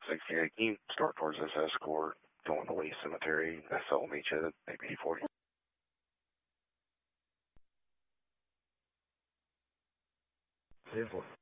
68, can you start towards this escort, going to Lee Cemetery, SL meet you at maybe 40. Beautiful.